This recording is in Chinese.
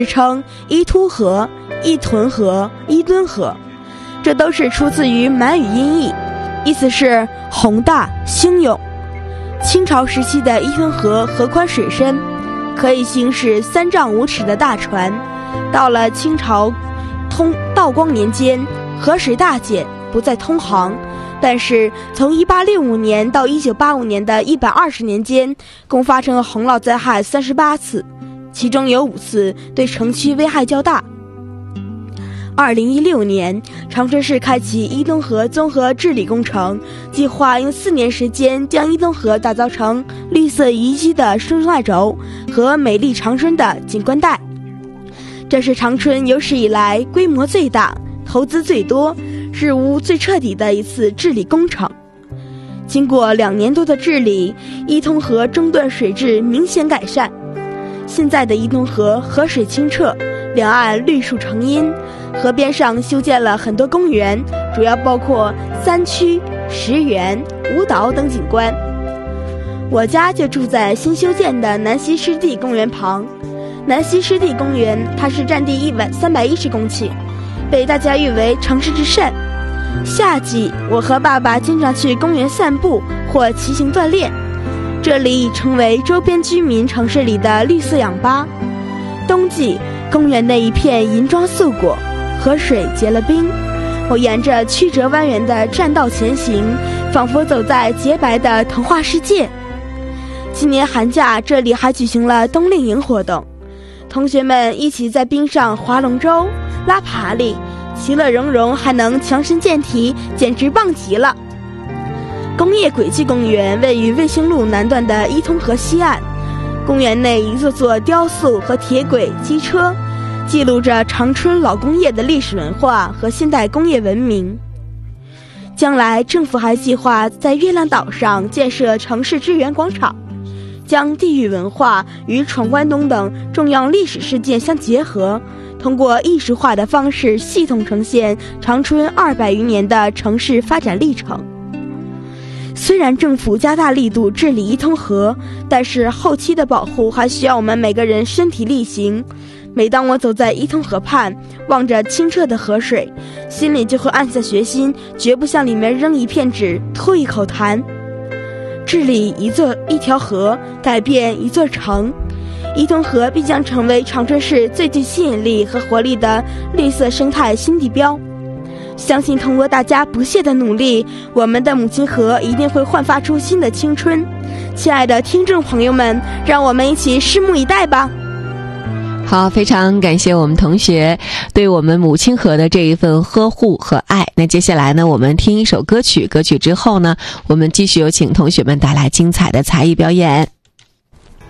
称伊突河、伊屯河、伊敦河，这都是出自于满语音译，意思是宏大兴勇。清朝时期的伊屯河河宽水深，可以行驶3丈5尺的大船。到了清朝道光年间，河水大减，不再通航。但是从1865年到1985年的120年间，共发生洪涝灾害38次，其中有5次对城区危害较大。2016年，长春市开启伊东河综合治理工程，计划用4年时间将伊东河打造成绿色宜居的生态轴和美丽长春的景观带。这是长春有史以来规模最大、投资最多、事务最彻底的一次治理工程。经过2年多的治理，伊通河中段水质明显改善。现在的伊通河河水清澈，两岸绿树成荫，河边上修建了很多公园，主要包括3区、10园、舞蹈等景观。我家就住在新修建的南溪湿地公园旁。南溪湿地公园，它是占地310公顷，被大家誉为城市之肾。夏季，我和爸爸经常去公园散步或骑行锻炼，这里已成为周边居民城市里的绿色氧吧。冬季，公园内一片银装素裹，河水结了冰，我沿着曲折蜿蜒的栈道前行，仿佛走在洁白的童话世界。今年寒假，这里还举行了冬令营活动，同学们一起在冰上划龙舟、拉爬犁，其乐融融，还能强身健体，简直棒极了。工业轨迹公园位于卫星路南段的伊通河西岸，公园内一座座雕塑和铁轨、机车，记录着长春老工业的历史文化和现代工业文明。将来政府还计划在月亮岛上建设城市支援广场，将地域文化与闯关东等重要历史事件相结合，通过艺术化的方式系统呈现长春200余年的城市发展历程。虽然政府加大力度治理伊通河，但是后期的保护还需要我们每个人身体力行。每当我走在伊通河畔，望着清澈的河水，心里就会暗下决心，绝不向里面扔一片纸，吐一口痰。治理一条河，改变一座城，伊通河必将成为长春市最具吸引力和活力的绿色生态新地标。相信通过大家不懈的努力，我们的母亲河一定会焕发出新的青春。亲爱的听众朋友们，让我们一起拭目以待吧。 好，非常感谢我们同学对我们母亲河的这一份呵护和爱。那接下来呢，我们听一首歌曲，歌曲之后呢，我们继续有请同学们带来精彩的才艺表演。